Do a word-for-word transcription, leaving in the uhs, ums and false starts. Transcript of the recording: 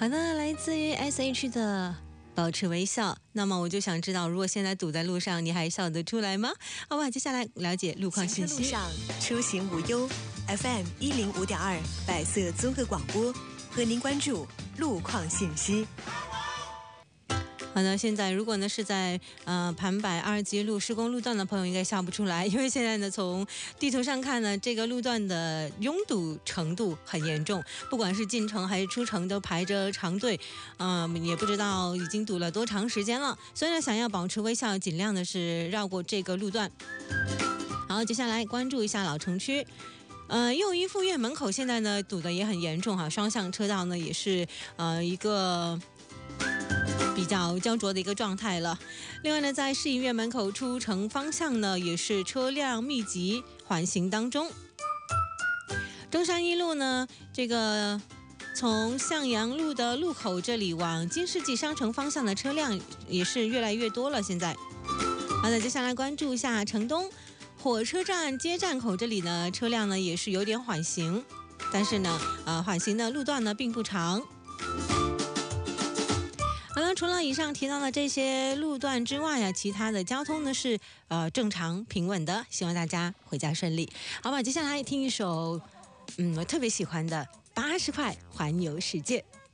好的，来自于 S H 的保持微笑。那么我就想知道，如果现在堵在路上，你还笑得出来吗？好吧，接下来了解路况信息。 行车路上出行无忧 ，F M 一零五点二百色综合广播和您关注路况信息。 好的，现在如果呢是在呃盘柏二街路施工路段的朋友应该笑不出来，因为现在呢从地图上看呢，这个路段的拥堵程度很严重，不管是进城还是出城都排着长队，嗯、呃，也不知道已经堵了多长时间了。所以呢，想要保持微笑，尽量的是绕过这个路段。好，接下来关注一下老城区。呃，幼医附院门口现在呢堵得也很严重哈，双向车道呢也是呃一个比较焦灼的一个状态了。另外呢，在市医院门口出城方向呢，也是车辆密集缓行当中。中山一路呢，这个从向阳路的路口这里往金世纪商城方向的车辆也是越来越多了。现在，好的，接下来关注一下城东火车站接站口这里呢，车辆呢也是有点缓行，但是呢，呃，缓行的路段呢并不长。好了，除了以上提到的这些路段之外啊，其他的交通呢是呃正常平稳的，希望大家回家顺利。好吧，接下来听一首嗯我特别喜欢的八十块环游世界。